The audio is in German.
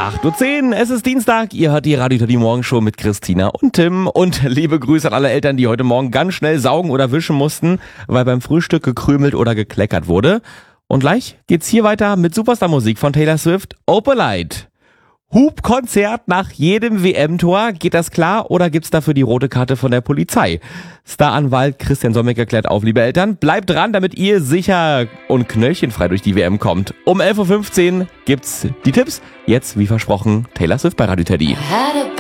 8:10 Uhr, es ist Dienstag, ihr hört die Radio Teddy Morgenshow mit Christina und Tim. Und liebe Grüße an alle Eltern, die heute Morgen ganz schnell saugen oder wischen mussten, weil beim Frühstück gekrümelt oder gekleckert wurde. Und gleich geht's hier weiter mit Superstar-Musik von Taylor Swift, Opalite. Hupkonzert nach jedem WM-Tor, geht das klar oder gibt's dafür die rote Karte von der Polizei? Staranwalt Christian Sommeck erklärt auf, liebe Eltern, bleibt dran, damit ihr sicher und knöllchenfrei durch die WM kommt. Um 11:15 Uhr gibt's die Tipps. Jetzt, wie versprochen, Taylor Swift bei Radio Teddy.